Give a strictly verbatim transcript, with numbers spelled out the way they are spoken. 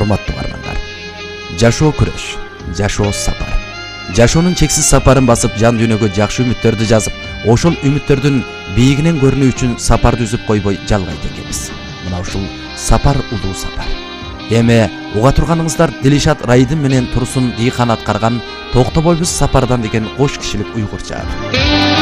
урматтуу бармандар. Жашоо күрөш, жашоо сапар. Жашоонун чексиз сапарын басып, жан дүйнөгө жакшы үмүттөрдү жазып, ошол үмүттөрдүн бийигинен көрүнүү үчүн сапарды үзүп койбой жалгайт экенбиз. Мына ушул сапар улуу сапар. Эми уга турганыңыздар Дилишат Райдын менен Турсун Дийхан аткарган «Токтобойбуз сапардан» деген кош кишилик уйгурча.